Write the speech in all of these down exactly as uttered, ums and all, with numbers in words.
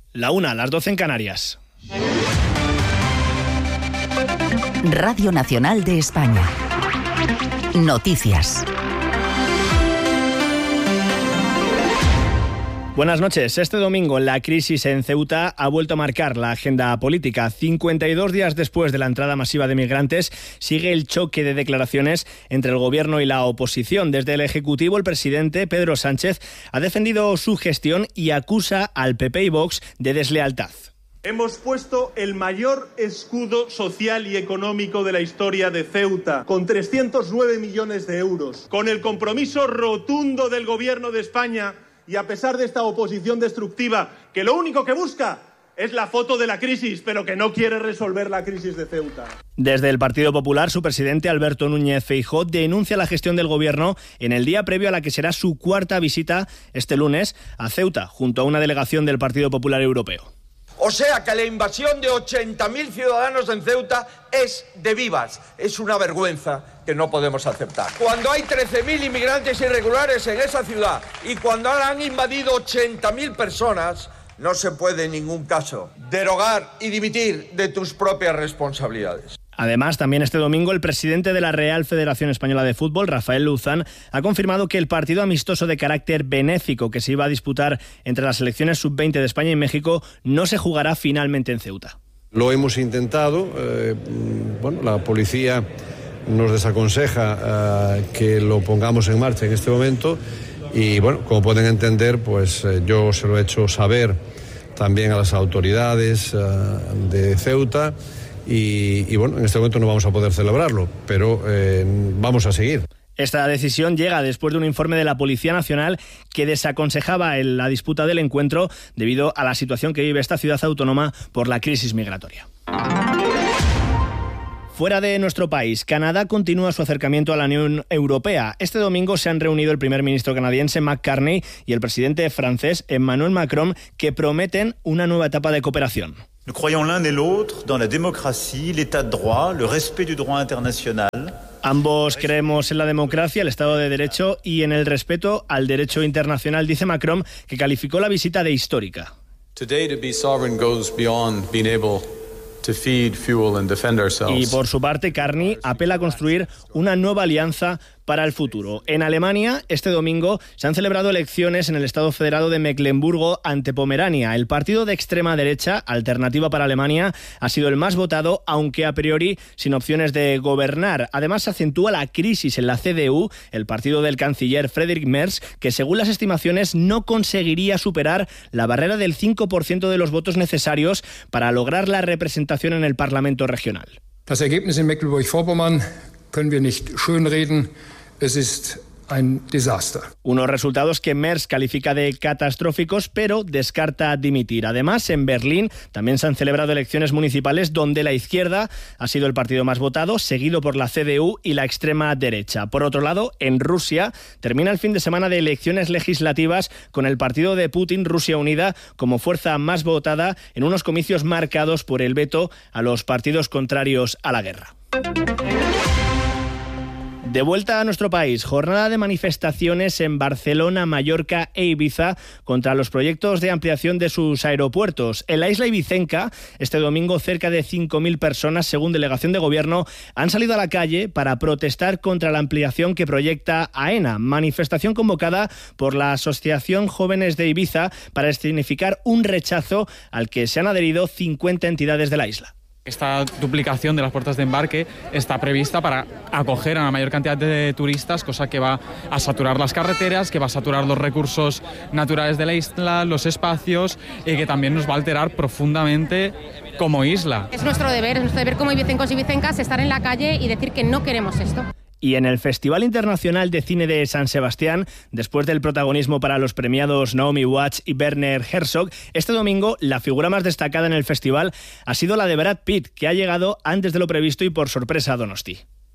La una, las doce en Canarias. Radio Nacional de España. Noticias. Buenas noches. Este domingo la crisis en Ceuta ha vuelto a marcar la agenda política. cincuenta y dos días después de la entrada masiva de migrantes, sigue el choque de declaraciones entre el gobierno y la oposición. Desde el Ejecutivo, el presidente Pedro Sánchez ha defendido su gestión y acusa al P P y Vox de deslealtad. Hemos puesto el mayor escudo social y económico de la historia de Ceuta, con trescientos nueve millones de euros, con el compromiso rotundo del Gobierno de España y a pesar de esta oposición destructiva, que lo único que busca es la foto de la crisis, pero que no quiere resolver la crisis de Ceuta. Desde el Partido Popular, su presidente Alberto Núñez Feijóo denuncia la gestión del Gobierno en el día previo a la que será su cuarta visita este lunes a Ceuta, junto a una delegación del Partido Popular Europeo. O sea que la invasión de ochenta mil ciudadanos en Ceuta es de vivas. Es una vergüenza que no podemos aceptar. Cuando hay trece mil inmigrantes irregulares en esa ciudad y cuando ahora han invadido ochenta mil personas, no se puede en ningún caso derogar y dimitir de tus propias responsabilidades. Además, también este domingo el presidente de la Real Federación Española de Fútbol, Rafael Luzán, ha confirmado que el partido amistoso de carácter benéfico que se iba a disputar entre las selecciones sub veinte de España y México no se jugará finalmente en Ceuta. Lo hemos intentado, eh, bueno, la policía nos desaconseja eh, que lo pongamos en marcha en este momento y, bueno, como pueden entender, pues eh, yo se lo he hecho saber también a las autoridades eh, de Ceuta. Y, y bueno, en este momento no vamos a poder celebrarlo, pero eh, vamos a seguir. Esta decisión llega después de un informe de la Policía Nacional que desaconsejaba en la disputa del encuentro debido a la situación que vive esta ciudad autónoma por la crisis migratoria. Fuera de nuestro país, Canadá continúa su acercamiento a la Unión Europea. Este domingo se han reunido el primer ministro canadiense Mark Carney y el presidente francés Emmanuel Macron, que prometen una nueva etapa de cooperación. Nous croyons l'un et l'autre dans la démocratie, l'état de droit, le respect du droit international. Ambos creemos en la democracia, el Estado de Derecho y en el respeto al derecho internacional, dice Macron, que calificó la visita de histórica. Today to be sovereign goes beyond being able to feed, fuel and defend ourselves. Y por su parte, Carney apela a construir una nueva alianza para el futuro. En Alemania, este domingo, se han celebrado elecciones en el Estado Federado de Mecklemburgo ante Pomerania. El partido de extrema derecha, Alternativa para Alemania, ha sido el más votado, aunque a priori sin opciones de gobernar. Además, se acentúa la crisis en la C D U, el partido del canciller Friedrich Merz, que según las estimaciones no conseguiría superar la barrera del cinco por ciento de los votos necesarios para lograr la representación en el Parlamento regional. Das Ergebnis in Mecklenburg-Vorpommern können wir nicht schönreden. Es ist ein Desaster. Unos resultados que Merz califica de catastróficos, pero descarta dimitir. Además, en Berlín también se han celebrado elecciones municipales donde la izquierda ha sido el partido más votado, seguido por la C D U y la extrema derecha. Por otro lado, en Rusia termina el fin de semana de elecciones legislativas con el partido de Putin, Rusia Unida, como fuerza más votada en unos comicios marcados por el veto a los partidos contrarios a la guerra. De vuelta a nuestro país, jornada de manifestaciones en Barcelona, Mallorca e Ibiza contra los proyectos de ampliación de sus aeropuertos. En la isla ibicenca, este domingo, cerca de cinco mil personas, según delegación de gobierno, han salido a la calle para protestar contra la ampliación que proyecta AENA, manifestación convocada por la Asociación Jóvenes de Ibiza para escenificar un rechazo al que se han adherido cincuenta entidades de la isla. Esta duplicación de las puertas de embarque está prevista para acoger a la mayor cantidad de turistas, cosa que va a saturar las carreteras, que va a saturar los recursos naturales de la isla, los espacios, y que también nos va a alterar profundamente como isla. Es nuestro deber, es nuestro deber como ibicencos y ibicencas estar en la calle y decir que no queremos esto. Y en el Festival Internacional de Cine de San Sebastián, después del protagonismo para los premiados Naomi Watts y Werner Herzog, este domingo la figura más destacada en el festival ha sido la de Brad Pitt, que ha llegado antes de lo previsto y por sorpresa a Donosti.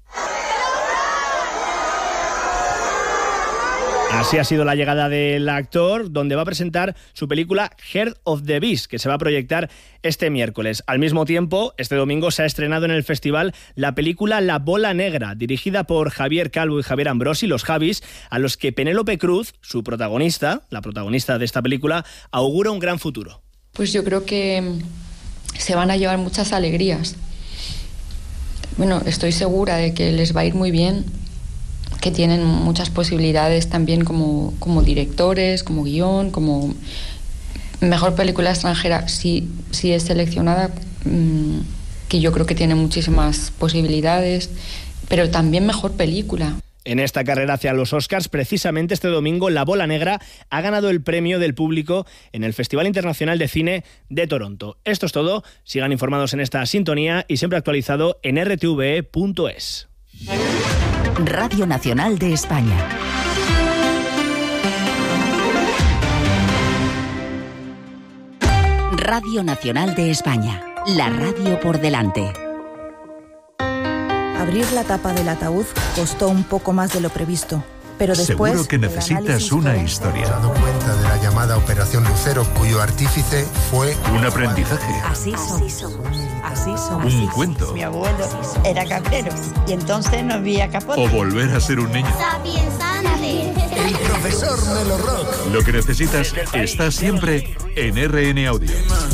Así ha sido la llegada del actor, donde va a presentar su película Heart of the Beast, que se va a proyectar este miércoles. Al mismo tiempo, este domingo se ha estrenado en el festival la película La Bola Negra, dirigida por Javier Calvo y Javier Ambrosi, los Javis, a los que Penélope Cruz, su protagonista, la protagonista de esta película, augura un gran futuro. Pues yo creo que se van a llevar muchas alegrías. Bueno, estoy segura de que les va a ir muy bien, que tienen muchas posibilidades también como, como directores, como guión, como mejor película extranjera, si, si es seleccionada, mmm, que yo creo que tiene muchísimas posibilidades, pero también mejor película. En esta carrera hacia los Oscars, precisamente este domingo, La Bola Negra ha ganado el premio del público en el Festival Internacional de Cine de Toronto. Esto es todo. Sigan informados en esta sintonía y siempre actualizado en r t v e punto es. Radio Nacional de España. Radio Nacional de España. La radio por delante. Abrir la tapa del ataúd costó un poco más de lo previsto, pero después... Seguro que necesitas una historia. He dado cuenta de la llamada Operación Lucero, cuyo artífice fue... Un aprendizaje. Así somos. Así somos. Un cuento. Mi abuelo era cabrero y entonces no había capote. O volver a ser un niño. El profesor Melo Rock. Lo que necesitas está siempre en R N Audio.